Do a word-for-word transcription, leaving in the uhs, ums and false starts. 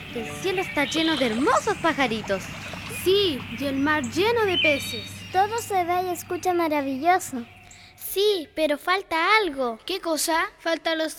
El cielo está lleno de hermosos pajaritos. Sí, y el mar lleno de peces. Todo se ve y escucha maravilloso. Sí, pero falta algo. ¿Qué cosa? Faltan los